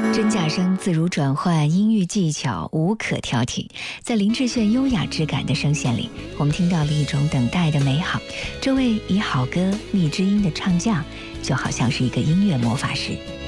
真假声自如转换，音域技巧无可挑剔。在林志炫优雅质感的声线里，我们听到了一种等待的美好。这位以好歌蜜知音的唱将，就好像是一个音乐魔法师。